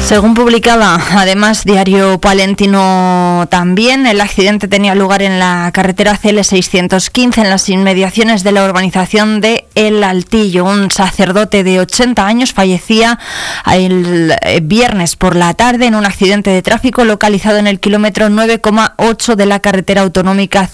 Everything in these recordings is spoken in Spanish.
Según publicaba además Diario Palentino también, el accidente tenía lugar en la carretera CL615 en las inmediaciones de la urbanización de El Altillo. Un sacerdote de 80 años fallecía el viernes por la tarde en un accidente de tráfico localizado en el kilómetro 9,8 de la carretera autonómica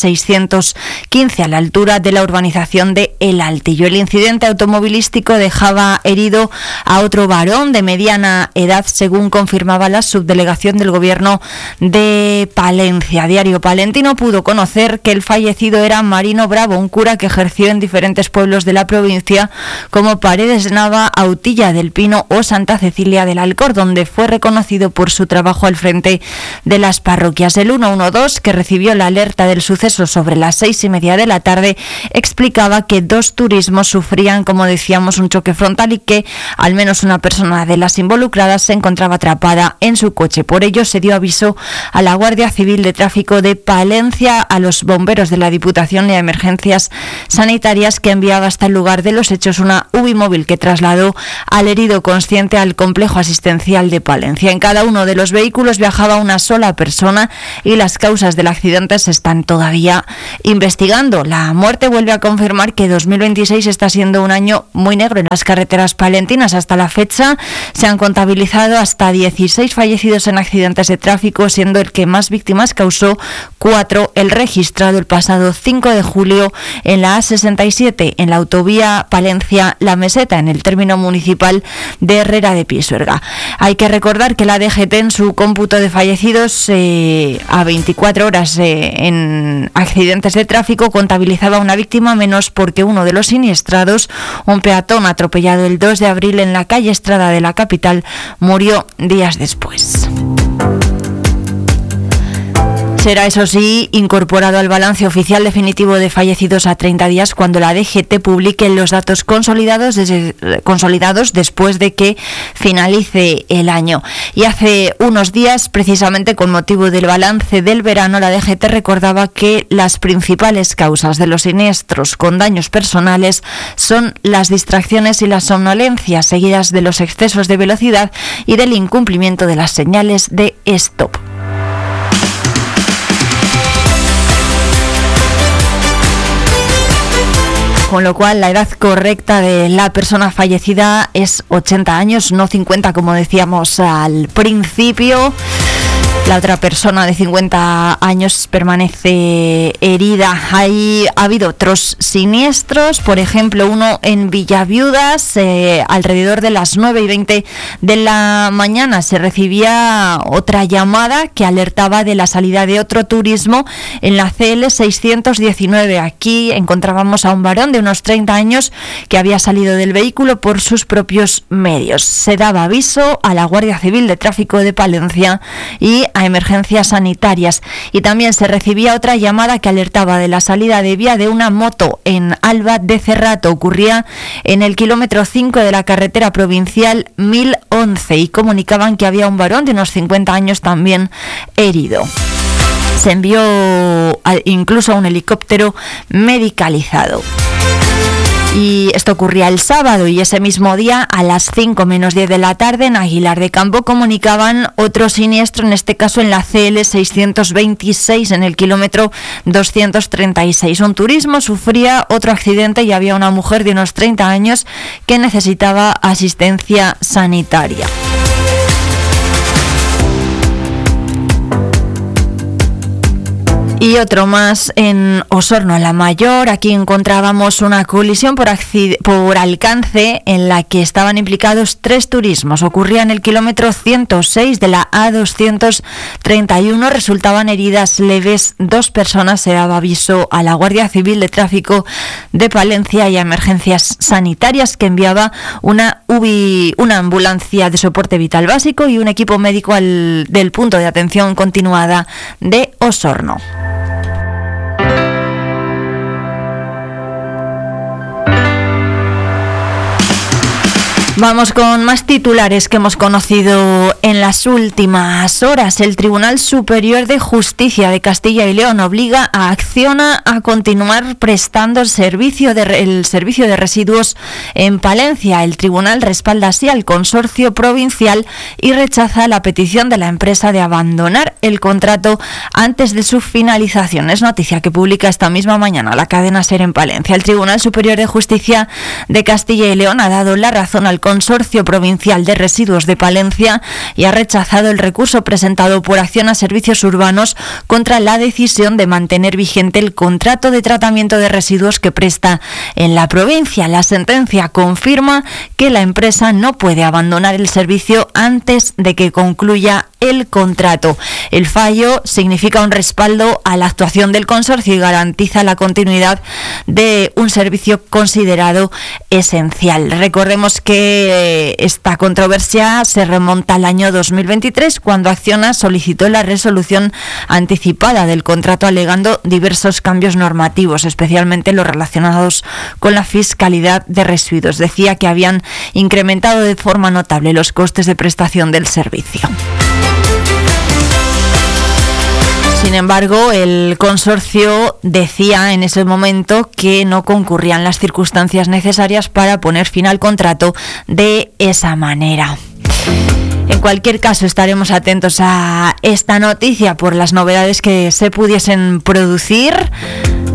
CL615 a la altura de la urbanización de El Altillo. El incidente automovilístico dejaba herido a otro varón de mediana edad, según confirmaba la subdelegación del Gobierno de Palencia. Diario Palentino pudo conocer que el fallecido era Marino Bravo, un cura que ejerció en diferentes pueblos de la provincia como Paredes Nava, Autilla del Pino o Santa Cecilia del Alcor, donde fue reconocido por su trabajo al frente de las parroquias. El 112, que recibió la alerta del suceso sobre las 6:30 de la tarde, explicaba que dos turismos sufrían, como decíamos, un choque frontal y que al menos una persona de las involucradas se encontraba atrapada en su coche. Por ello se dio aviso a la Guardia Civil de Tráfico de Palencia, a los bomberos de la Diputación y a Emergencias Sanitarias, que enviaba hasta el lugar de los hechos una UBI móvil que trasladó al herido consciente al complejo asistencial de Palencia. En cada uno de los vehículos viajaba una sola persona y las causas del accidente se están todavía investigando. La muerte vuelve a confirmar que 2026 está siendo un año muy negro en las carreteras palentinas. Hasta la fecha se han contabilizado hasta 16 fallecidos en accidentes de tráfico, siendo el que más víctimas causó 4 el registrado el pasado 5 de julio en la A67, en la autovía Palencia-La Meseta, en el término municipal de Herrera de Pisuerga. Hay que recordar que la DGT, en su cómputo de fallecidos a 24 horas en accidentes de tráfico, contabilizaba una víctima menos, porque uno de los siniestrados, un peatón atropellado el 2 de abril en la calle Estrada de la capital, murió días después. Será, eso sí, incorporado al balance oficial definitivo de fallecidos a 30 días cuando la DGT publique los datos consolidados después de que finalice el año. Y hace unos días, precisamente con motivo del balance del verano, la DGT recordaba que las principales causas de los siniestros con daños personales son las distracciones y las somnolencias, seguidas de los excesos de velocidad y del incumplimiento de las señales de stop. Con lo cual, la edad correcta de la persona fallecida es 80 años, no 50 como decíamos al principio. La otra persona de 50 años permanece herida. Ha habido otros siniestros, por ejemplo, uno en Villaviudas, alrededor de las 9:20 de la mañana se recibía otra llamada que alertaba de la salida de otro turismo en la CL619. Aquí encontrábamos a un varón de unos 30 años que había salido del vehículo por sus propios medios. Se daba aviso a la Guardia Civil de Tráfico de Palencia y a Emergencias Sanitarias, y también se recibía otra llamada que alertaba de la salida de vía de una moto en Alba de Cerrato. Ocurría en el kilómetro 5 de la carretera provincial 1011 y comunicaban que había un varón de unos 50 años también herido. Se envió incluso a un helicóptero medicalizado. Y esto ocurría el sábado, y ese mismo día, a las 5:10 de la tarde, en Aguilar de Campo, comunicaban otro siniestro, en este caso en la CL626, en el kilómetro 236. Un turismo sufría otro accidente y había una mujer de unos 30 años que necesitaba asistencia sanitaria. Y otro más en Osorno la Mayor. Aquí encontrábamos una colisión por alcance en la que estaban implicados 3 turismos. Ocurría en el kilómetro 106 de la A231. Resultaban heridas leves 2 personas. Se daba aviso a la Guardia Civil de Tráfico de Palencia y a Emergencias Sanitarias, que enviaba una ambulancia de soporte vital básico y un equipo médico del punto de atención continuada de Osorno. Vamos con más titulares que hemos conocido en las últimas horas. El Tribunal Superior de Justicia de Castilla y León obliga a Acciona a continuar prestando el servicio de residuos en Palencia. El tribunal respalda así al consorcio provincial y rechaza la petición de la empresa de abandonar el contrato antes de su finalización. Es noticia que publica esta misma mañana la cadena SER en Palencia. El Tribunal Superior de Justicia de Castilla y León ha dado la razón al Consorcio Provincial de Residuos de Palencia y ha rechazado el recurso presentado por Acciona Servicios Urbanos contra la decisión de mantener vigente el contrato de tratamiento de residuos que presta en la provincia. La sentencia confirma que la empresa no puede abandonar el servicio antes de que concluya el contrato. El fallo significa un respaldo a la actuación del consorcio y garantiza la continuidad de un servicio considerado esencial. Recordemos que esta controversia se remonta al año 2023, cuando Acciona solicitó la resolución anticipada del contrato alegando diversos cambios normativos, especialmente los relacionados con la fiscalidad de residuos. Decía que habían incrementado de forma notable los costes de prestación del servicio. Sin embargo, el consorcio decía en ese momento que no concurrían las circunstancias necesarias para poner fin al contrato de esa manera. En cualquier caso, estaremos atentos a esta noticia por las novedades que se pudiesen producir.